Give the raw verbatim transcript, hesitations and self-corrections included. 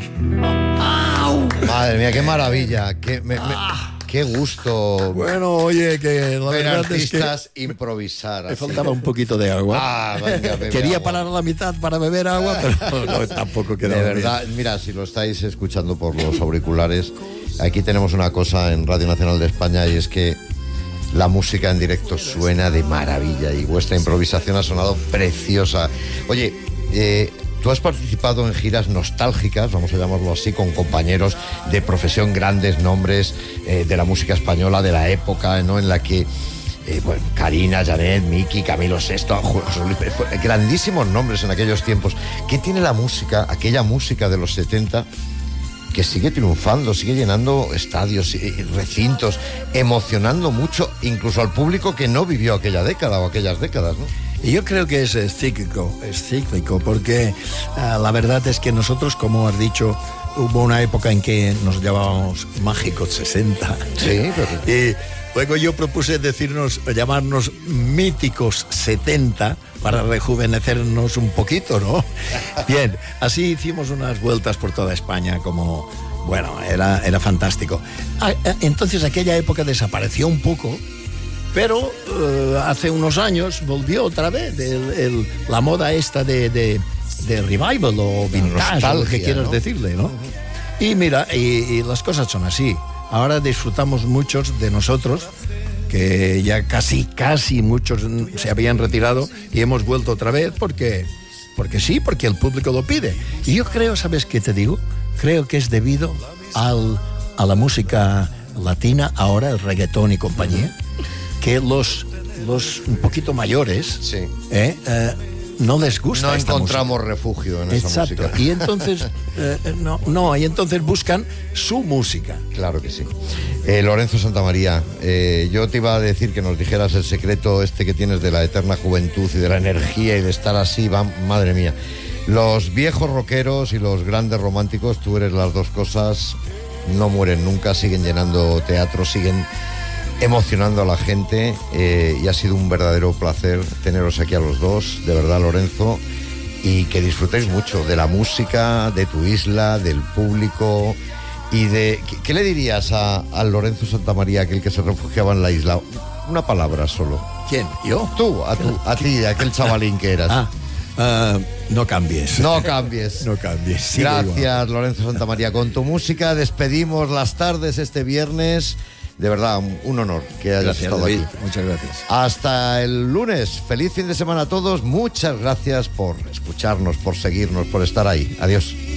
Madre mía, qué maravilla. Qué, me, me, qué gusto. Bueno, oye, que la ver verdad artistas es que improvisar. me así. faltaba un poquito de agua. Ah, venga, bebe Quería agua. parar a la mitad para beber agua, pero no, tampoco quedaba De verdad, bien. mira, si lo estáis escuchando por los auriculares, aquí tenemos una cosa en Radio Nacional de España y es que la música en directo suena de maravilla y vuestra improvisación ha sonado preciosa. Oye, eh, tú has participado en giras nostálgicas, vamos a llamarlo así, con compañeros de profesión, grandes nombres eh, de la música española de la época, ¿no? En la que Eh, bueno, Karina, Janet, Miki, Camilo Sesto, José Luis Pérez, grandísimos nombres en aquellos tiempos. ¿Qué tiene la música, aquella música de los setenta, que sigue triunfando, sigue llenando estadios, recintos, emocionando mucho, incluso al público que no vivió aquella década o aquellas décadas, ¿no? Y yo creo que es, es cíclico, es cíclico, porque uh, la verdad es que nosotros, como has dicho, hubo una época en que nos llamábamos Mágicos sesenta. Sí, pero... Y luego yo propuse decirnos, llamarnos Míticos setenta para rejuvenecernos un poquito, ¿no? Bien, así hicimos unas vueltas por toda España, como, bueno, era, era fantástico. Ah, entonces aquella época desapareció un poco, pero uh, hace unos años volvió otra vez el, el, la moda esta de, de, de revival o vintage, o lo que quieras, ¿no? Decirle, ¿no? Uh-huh. Y mira, y, y las cosas son así. Ahora disfrutamos muchos de nosotros, que ya casi, casi muchos se habían retirado y hemos vuelto otra vez porque, porque sí, porque el público lo pide. Y yo creo, ¿sabes qué te digo? Creo que es debido al, a la música latina, ahora el reggaetón y compañía, que los, los un poquito mayores sí. eh, eh, no les gusta no esta encontramos música. refugio en esa Exacto. música. Y entonces eh, no, no, y entonces buscan su música. Claro que sí. Eh, Lorenzo Santamaría, eh, yo te iba a decir que nos dijeras el secreto este que tienes de la eterna juventud y de la energía y de estar así, va, madre mía. Los viejos rockeros y los grandes románticos, tú eres las dos cosas, no mueren nunca, siguen llenando teatros, siguen emocionando a la gente, eh, y ha sido un verdadero placer teneros aquí a los dos, de verdad, Lorenzo, y que disfrutéis mucho de la música, de tu isla, del público y de... ¿Qué, qué le dirías a, a Lorenzo Santamaría, aquel que se refugiaba en la isla? Una palabra solo. ¿Quién? ¿Yo? Tú, a, tu, a ti, aquel chavalín que eras. Ah, uh, no cambies. No cambies. No cambies. Sigue Gracias, igual. Lorenzo Santamaría. Con tu música despedimos las tardes este viernes. De verdad, un honor que hayas Gracias, estado David. aquí. Muchas gracias. Hasta el lunes. Feliz fin de semana a todos. Muchas gracias por escucharnos, por seguirnos, por estar ahí. Adiós.